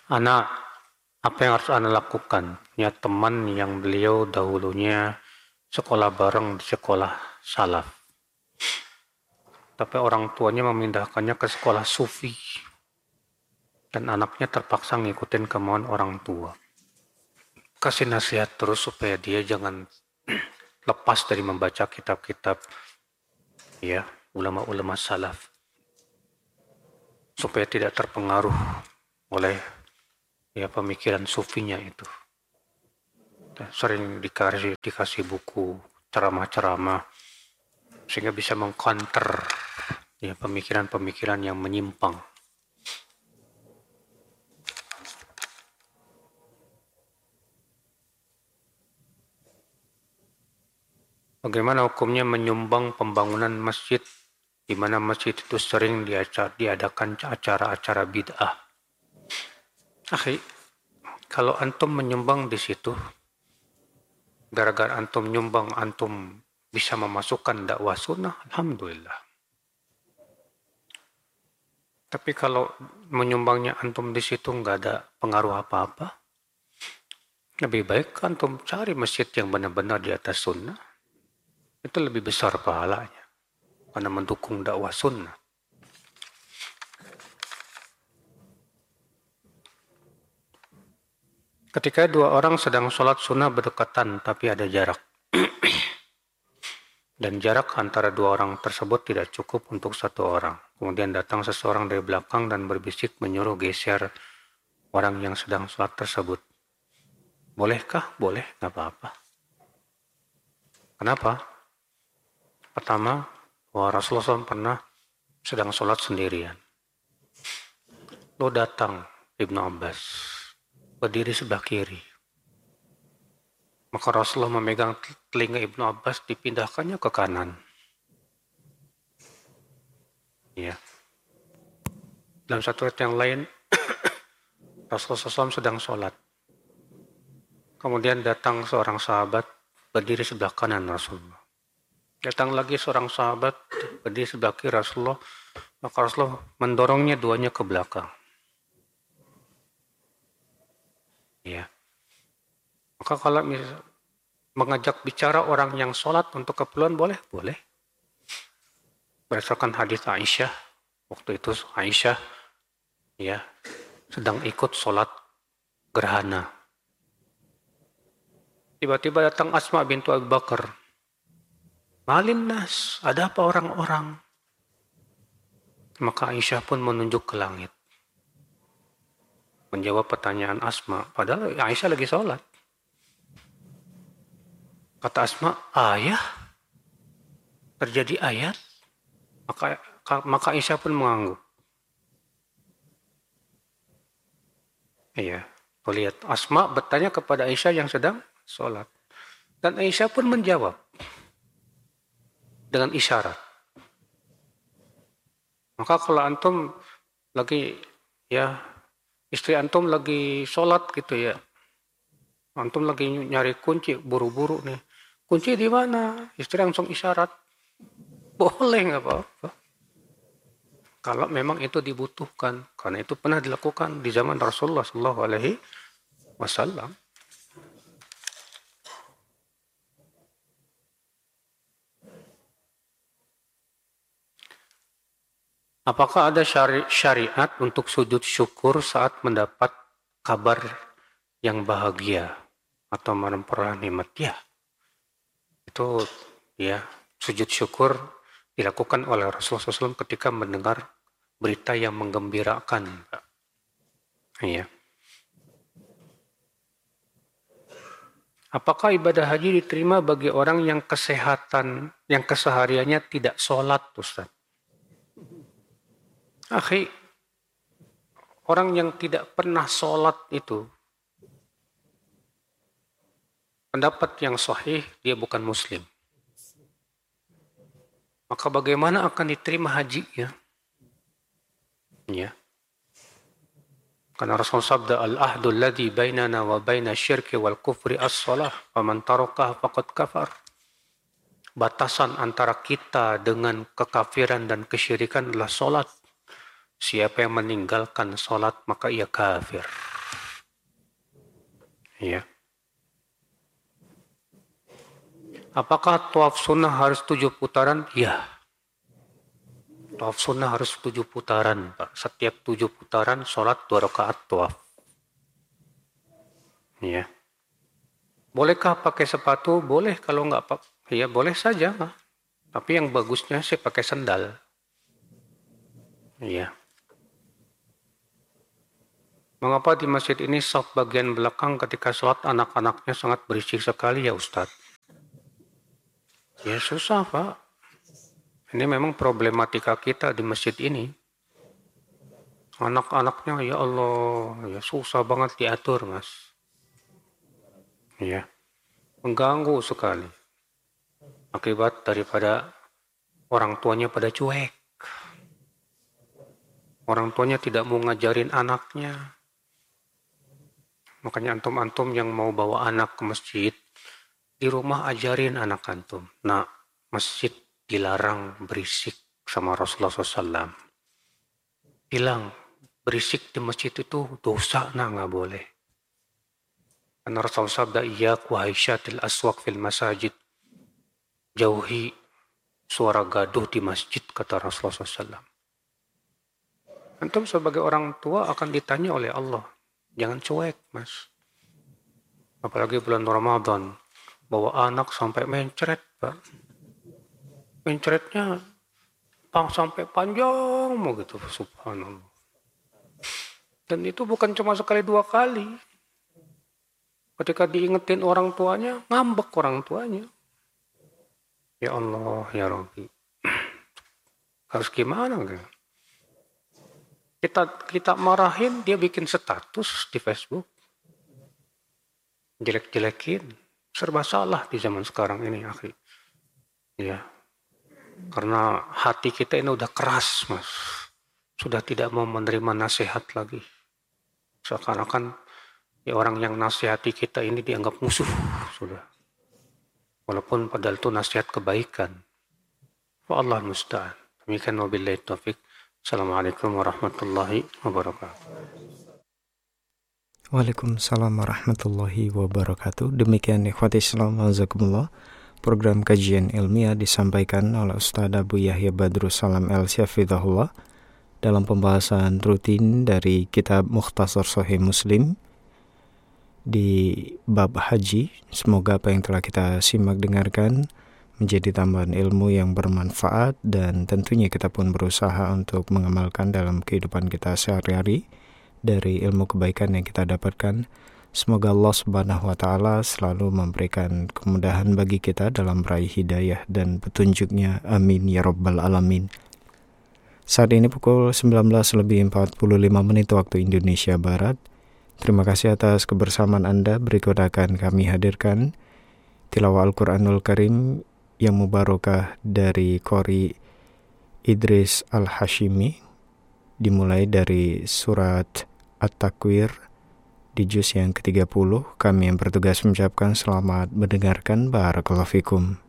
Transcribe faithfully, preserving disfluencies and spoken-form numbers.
Anak, apa yang harus Anda lakukan? Punya teman yang beliau dahulunya sekolah bareng di sekolah salaf. Tapi orang tuanya memindahkannya ke sekolah sufi. Dan anaknya terpaksa ngikutin kemauan orang tua. Kasih nasihat terus supaya dia jangan lepas dari membaca kitab-kitab ya ulama-ulama salaf. Supaya tidak terpengaruh oleh ya pemikiran sufinya itu. Sering dikasih dikasih buku ceramah-ceramah sehingga bisa mengcounter ya pemikiran-pemikiran yang menyimpang. Bagaimana hukumnya menyumbang pembangunan masjid di mana masjid itu sering diadakan acara-acara bid'ah? Akhi, kalau antum menyumbang di situ, gara-gara antum nyumbang, antum bisa memasukkan dakwah sunnah, alhamdulillah. Tapi kalau menyumbangnya antum di situ nggak ada pengaruh apa-apa, lebih baik antum cari masjid yang benar-benar di atas sunnah. Itu lebih besar pahalanya karena mendukung dakwah sunnah. Ketika dua orang sedang sholat sunnah berdekatan tapi ada jarak dan jarak antara dua orang tersebut tidak cukup untuk satu orang, kemudian datang seseorang dari belakang dan berbisik menyuruh geser orang yang sedang sholat tersebut. Bolehkah? Boleh, nggak apa-apa. Kenapa? Pertama, bahwa Rasulullah shallallahu alaihi wasallam pernah sedang sholat sendirian. Lo datang, Ibnu Abbas, berdiri sebelah kiri. Maka Rasulullah memegang telinga Ibnu Abbas, dipindahkannya ke kanan. Ya. Dalam satu ayat yang lain, Rasulullah shallallahu alaihi wasallam sedang sholat. Kemudian datang seorang sahabat, berdiri sebelah kanan Rasulullah. Datang lagi seorang sahabat berdiri sebelah kiri Rasulullah, maka Rasulullah mendorongnya duanya ke belakang. Ya. Maka kalau misal, mengajak bicara orang yang sholat untuk keperluan boleh, boleh. Berdasarkan hadis Aisyah, waktu itu Aisyah ya sedang ikut sholat gerhana. Tiba-tiba datang Asma bintu Abu Bakar. Malin nas, ada apa orang-orang? Maka Aisyah pun menunjuk ke langit. Menjawab pertanyaan Asma, padahal Aisyah lagi sholat. Kata Asma, ayah? Terjadi ayat? Maka, maka Aisyah pun mengangguk. Iya, lihat Asma bertanya kepada Aisyah yang sedang sholat. Dan Aisyah pun menjawab dengan isyarat. Maka kalau antum lagi ya istri antum lagi sholat gitu ya, antum lagi nyari kunci buru-buru nih, kunci di mana? Istri langsung isyarat, boleh nggak apa-apa. Kalau memang itu dibutuhkan, karena itu pernah dilakukan di zaman Rasulullah Shallallahu Alaihi Wasallam. Apakah ada syari- syariat untuk sujud syukur saat mendapat kabar yang bahagia atau memperoleh nikmat? Ya, itu ya sujud syukur dilakukan oleh Rasulullah shallallahu alaihi wasallam ketika mendengar berita yang menggembirakan. Ya. Apakah ibadah haji diterima bagi orang yang kesehatan, yang kesehariannya tidak sholat, Ustaz? Akhi, orang yang tidak pernah sholat itu, pendapat yang sahih, dia bukan muslim. Maka bagaimana akan diterima hajinya? Ya. Karena Rasul sabda, al-ahdu alladhi bainana wa baina syirki wal kufri as-salah, wa man tarakah faqad kafar. Batasan antara kita dengan kekafiran dan kesyirikan adalah sholat. Siapa yang meninggalkan sholat maka ia kafir. Ya. Apakah tawaf sunnah harus tujuh putaran? Ya. Tawaf sunnah harus tujuh putaran, Pak. Setiap tujuh putaran sholat dua rakaat tawaf. Ya. Bolehkah pakai sepatu? Boleh, kalau nggak pakai, ya boleh saja. Pak. Tapi yang bagusnya sih pakai sandal. Ya. Mengapa di masjid ini saf bagian belakang ketika sholat anak-anaknya sangat berisik sekali ya Ustadz? Ya susah Pak. Ini memang problematika kita di masjid ini. Anak-anaknya ya Allah, ya susah banget diatur Mas. Ya, mengganggu sekali. Akibat daripada orang tuanya pada cuek. Orang tuanya tidak mau ngajarin anaknya. Makanya antum-antum yang mau bawa anak ke masjid, di rumah ajarin anak antum. Nah, masjid dilarang berisik sama Rasulullah shallallahu alaihi wasallam. Bilang, berisik di masjid itu dosa, nah nggak boleh. Karena Rasulullah sabda, iyyaku haisyatil aswaq fil masajid. Jauhi suara gaduh di masjid, kata Rasulullah shallallahu alaihi wasallam. Antum sebagai orang tua akan ditanya oleh Allah. Jangan cuek, Mas. Apalagi bulan Ramadan. Bawa anak sampai mencret, Pak. Mencretnya pang sampai panjang begitu, subhanallah. Dan itu bukan cuma sekali dua kali. Ketika diingetin orang tuanya, ngambek orang tuanya. Ya Allah, ya Rabbi. Harus gimana gitu? Kita kita marahin, dia bikin status di Facebook. Jelek-jelekin. Serba salah di zaman sekarang ini, akhi. Ya. Karena hati kita ini udah keras, Mas. Sudah tidak mau menerima nasihat lagi. Seakan-akan ya orang yang nasihati kita ini dianggap musuh, sudah. Walaupun padahal itu nasihat kebaikan. Wallahu musta'an. Demikian wabillahi taufik. Assalamualaikum warahmatullahi wabarakatuh. Waalaikumsalam warahmatullahi wabarakatuh. Demikian ikhwati Islam azakumullah. Program kajian ilmiah disampaikan oleh Ustaz Abu Yahya Badrus Salam El-Syafidahullah dalam pembahasan rutin dari kitab Mukhtasar Sahih Muslim di bab haji. Semoga apa yang telah kita simak dengarkan menjadi tambahan ilmu yang bermanfaat, dan tentunya kita pun berusaha untuk mengamalkan dalam kehidupan kita sehari-hari dari ilmu kebaikan yang kita dapatkan. Semoga Allah Subhanahu wa taala selalu memberikan kemudahan bagi kita dalam meraih hidayah dan petunjuknya. Amin ya rabbal alamin. Saat ini pukul sembilan belas lebih empat puluh lima menit waktu Indonesia Barat. Terima kasih atas kebersamaan Anda. Berikut akan kami hadirkan tilawah Al-Quranul Karim yang mubarakah dari Qori Idris Al-Hashimi, dimulai dari surat At-Takwir di juz yang ketiga puluh. Kami yang bertugas mengucapkan selamat mendengarkan. Barakallahu fikum.